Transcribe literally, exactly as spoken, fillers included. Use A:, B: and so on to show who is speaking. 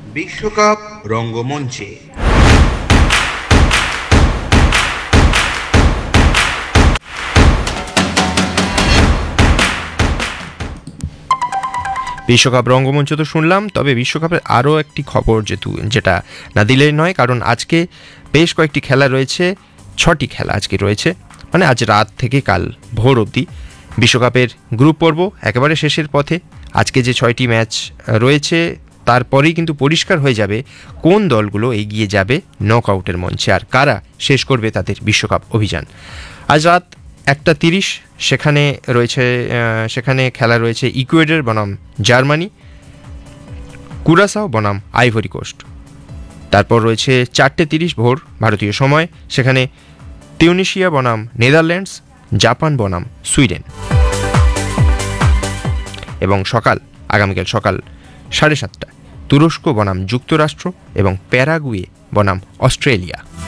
A: বিশ্বকাপ রঙ্গমঞ্চে।
B: বিশ্বকাপ রঙ্গমঞ্চ তো শুনলাম, তবে বিশ্বকাপের আরও একটি খবর যেহেতু যেটা না দিলেই নয়, কারণ আজকে বেশ কয়েকটি খেলা রয়েছে। ছটি খেলা আজকে রয়েছে, মানে আজ রাত থেকে কাল ভোর অবধি বিশ্বকাপের গ্রুপ পর্ব একেবারে শেষের পথে। আজকে যে ছয়টি ম্যাচ রয়েছে তারপরেই কিন্তু পরিষ্কার হয়ে যাবে কোন দলগুলো এগিয়ে যাবে নকআউটের মঞ্চে আর কারা শেষ করবে তাদের বিশ্বকাপ অভিযান। আজ রাত একটা তিরিশ সেখানে রয়েছে সেখানে খেলা রয়েছে ইকুয়েডর বনাম জার্মানি, কুরাসাও বনাম আইভরি কোস্ট। তারপর রয়েছে চারটে তিরিশ ভোর ভারতীয় সময়, সেখানে তিউনিশিয়া বনাম নেদারল্যান্ডস, জাপান বনাম সুইডেন। এবং সকাল আগামীকাল সকাল সাড়ে সাতটা তুরস্ক বনাম যুক্তরাষ্ট্র এবং প্যারাগুয়ে বনাম অস্ট্রেলিয়া।